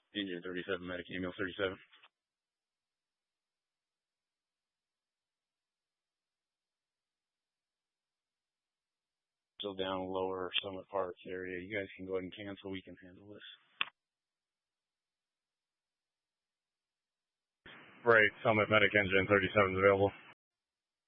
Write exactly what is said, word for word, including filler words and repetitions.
Engine thirty-seven, medic email thirty-seven. Still down lower Summit Parks area. You guys can go ahead and cancel. We can handle this. Right, Summit medic engine thirty-seven is available.